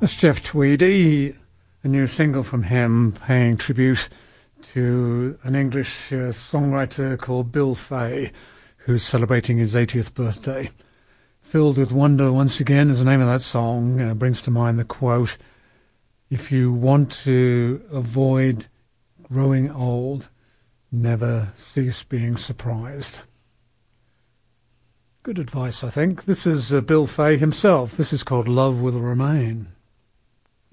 That's Jeff Tweedy, a new single from him paying tribute to an English songwriter called Bill Fay, who's celebrating his 80th birthday. Filled with Wonder once again is the name of that song. Brings to mind the quote, "If you want to avoid growing old, never cease being surprised." Good advice, I think. This is Bill Fay himself. This is called Love Will Remain.